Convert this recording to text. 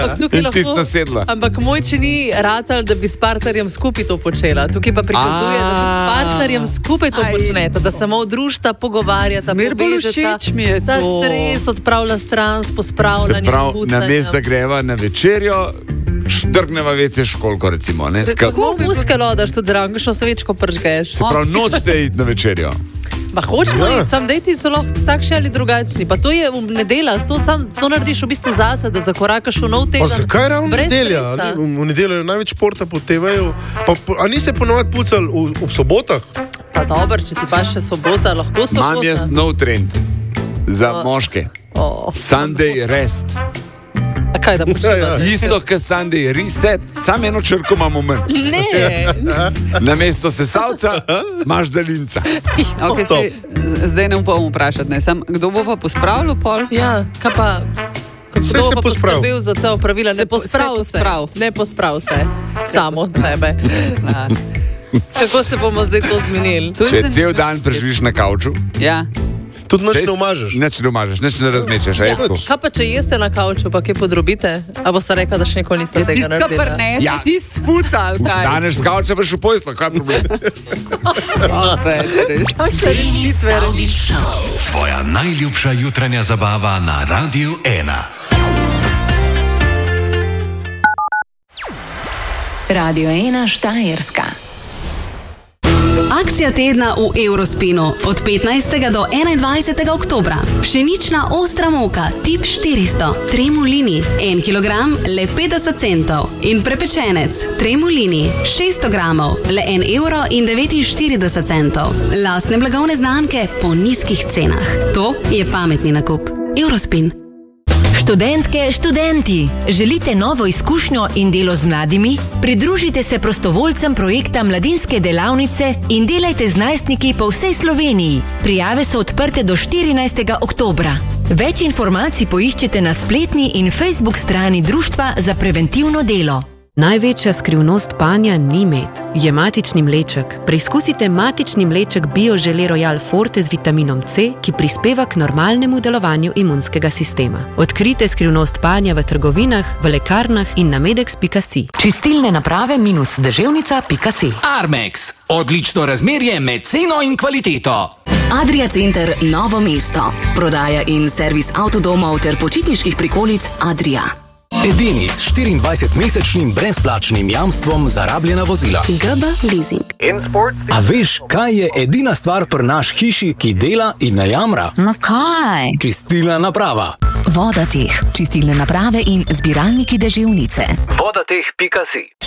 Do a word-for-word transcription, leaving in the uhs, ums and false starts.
In tisto sedla. Ampak moj, če ni ratal, da bi s partnerjem skupaj to počela. Tukaj pa prikazuje, da s partnerjem skupaj to počnete, da samo družta pogovarjata, povežeta, ta stres odpravlja stran s pospravljanjem. Se pravi, na mesto, da greva na večerjo, štrgneva vece školko, recimo. Kako muske lodaš tudi zraven, kakšno svečko pržgeš? Se pravi, nočete iti na večerjo. Pa hočemo iti, sam dejti so lahko takšni ali drugačni. Pa to je v nedeljah, to, sam, to narediš v bistvu zase, da zakorakaš v nov teden. Pa zakaj ravno nedelja? V nedeljo je največ športa po te veju. Pa, a ni se ponovati pucal v, v sobotah? Pa dobro, če ti pa še sobota, lahko sobota. Imam jaz nov trend za oh. moške. Oh. Sunday rest. A kaj da počnete? Ja, ja. Isto, kot Sunday reset, samo eno črko imamo manj. Ne. Na mesto sesalca imaš daljinca. Okay, si, zdaj ne bom vprašati, ne. Sam, kdo bo pa pospravljal pol? Ja, kaj pa... Kdo pa poskrbel za te opravila? Ne posprav se. Posprav. Ne posprav se. Samo od tebe. Kako se bomo zdaj to zmenili? Če cel dan preživiš na kavču, ja. Tudi nič ne umažeš. Nič ne umažeš, nič ne razmečeš. Ja, kaj pa, če jeste na kavču, pa kaj podrobite? A bo sta rekla, da še nikoli niste tega naredili? Tist, ka prnesi, ja. Tist spucal, kaj? Staneš z kavča, pa še pojslo, kaj je problem? Tvoja najljubša jutranja zabava na Radiu ena. Radio ena Štajerska. Akcija tedna v Eurospinu od petnajstega do enaindvajsetega oktobra. Pšenična ostra moka tip štiristo, Tremolini, en kilogram, le petdeset centov. In prepečenec, Tremolini, šeststo gramov, le en evro in devetinštirideset centov. Lastne blagovne znamke po nizkih cenah. To je pametni nakup. Eurospin. Študentke, študenti, želite novo izkušnjo in delo z mladimi? Pridružite se prostovoljcem projekta Mladinske delavnice in delajte z najstniki po vsej Sloveniji. Prijave so odprte do štirinajstega oktobra. Več informacij poiščite na spletni in Facebook strani Društva za preventivno delo. Največja skrivnost panja ni med, je matični mleček. Preizkusite matični mleček BioGelé Royal Forte z vitaminom C, ki prispeva k normalnemu delovanju imunskega sistema. Odkrite skrivnost panja v trgovinah, v lekarnah in na medex pika si. Čistilne naprave minus deževnica pika si. Armex. Odlično razmerje med ceno in kvaliteto. Adria Center Novo mesto. Prodaja in servis avtodomov ter počitniških prikolic Adria. Edini s štiriindvajsetmesečnim brezplačnim jamstvom za rabljena vozila. G B Leasing. A veš, kaj je edina stvar pri naš hiši, ki dela in ne jamra? No kaj? Čistilna naprava. Vodateh, čistilne naprave in zbiralniki deževnice. vodateh pika si